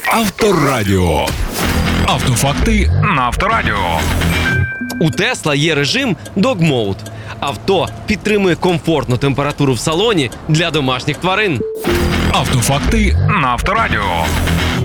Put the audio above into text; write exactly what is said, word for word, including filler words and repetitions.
Авторадіо. Автофакти на Авторадіо. У Тесла є режим Dog Mode. Авто підтримує комфортну температуру в салоні для домашніх тварин. Автофакти на Авторадіо.